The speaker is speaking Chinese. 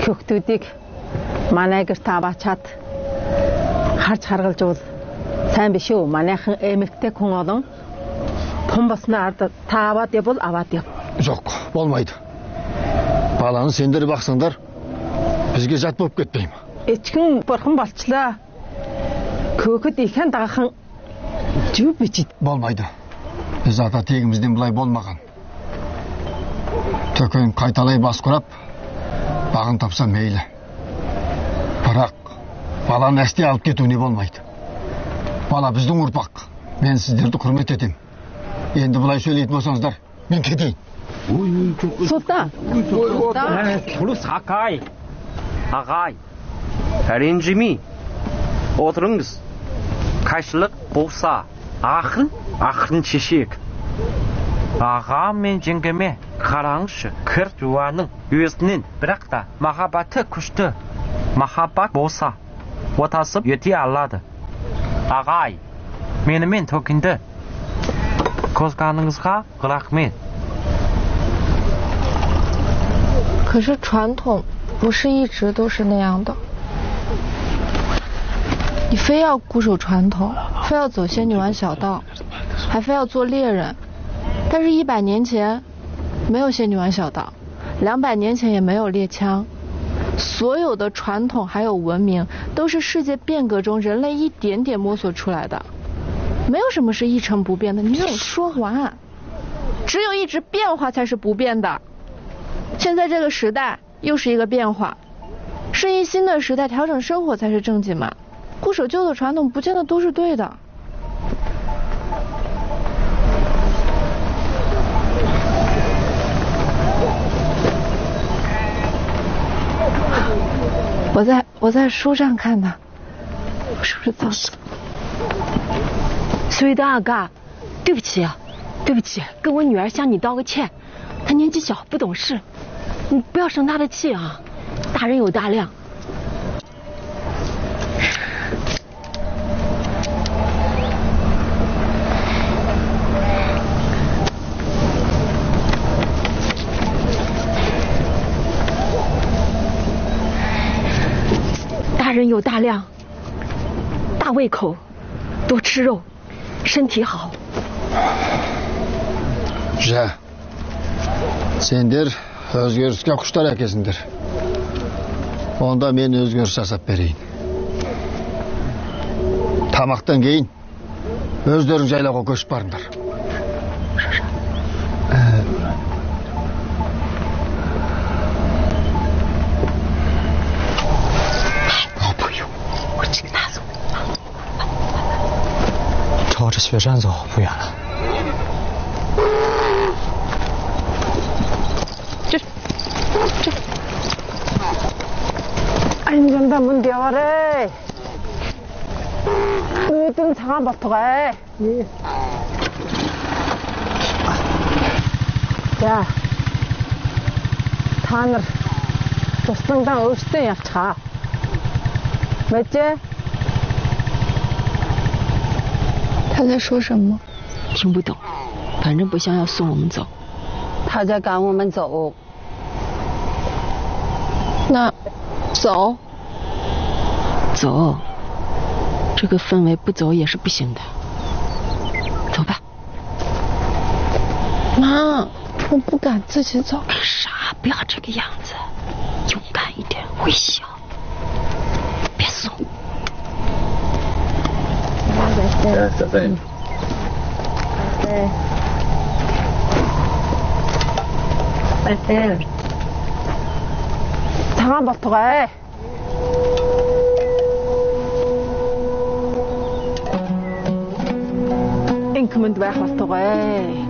Хүүхдүүдийг манай гэр та бачаад харж харгалж уул сайн биш үү? Манайхан эмэгтэй хүн олон том басны ард та аваад явбал аваад яв. Жоқ, болмайды. Баланы сендер бақсаңдар бізге жат болып кетпейм. Ичгэн бурхан болчлаа. Көөхөд ихэн дагахын жүв бичид. Болмайды. Біз ата тегімізден бұлай болмаған. Төкөйін қайталай бас құрап, бағын тапса мейлі. Бірақ баланы әсте алып кетуіне болмайды. Бала біздің ұрпақ. Мен сіздерді құрмет етем. Енді бұлай сөйлейтін болсаңыздар, мен кетейін. Сұлтан. Құрыс Ақай. Ағай. Ренжімей. Отырыңыз. Қайшылық болса, ақырын шешек. Аға мен жеңгеме қараңызшы, кір жуаның өзінен, бірақ та махаббаты күшті. Махаббат болса, отасып ете алады. Ағай, менімен төкінді. Қозғаныңызға рахмет. 可是传统不是一直都是那样的。你非要固守传统，非要走仙女湾小道，还非要做猎人。但是100年前没有仙女湾小道，200年前也没有猎枪。所有的传统还有文明，都是世界变革中人类一点点摸索出来的，没有什么是一成不变的。你让我说完，只有一直变化才是不变的。现在这个时代又是一个变化，适应新的时代，调整生活才是正经嘛。固守旧的传统不见得都是对的。我在书上看的，是不是造的？ 所以的阿嘎，对不起啊，对不起，跟我女儿向你道个歉。她年纪小，不懂事，你不要生她的气啊。大人有大量。大人有大量，大胃口，多吃肉，身体好。 Жә, сендер өзгеріске құштар әкесіңдер. Онда мен өзгеріс жасап берейін. Тамақтан кейін өздерің жайлауға көшіп барыңдар. 朝着雪山走，不远了。 这，안전다 문 대와래. 너희들 상한 버터가. 자, 타늘 도스당당 어시대 약차. 맞지? 他在说什么？ 听不懂，反正不像要送我们走。 他在赶我们走。 那走？ 走，这个氛围不走也是不行的。走吧。 妈，我不敢自己走。 傻，不要这个样子，勇敢一点，微笑，别怂。 对。 상한 버터가. 잉크면 왜 버터가?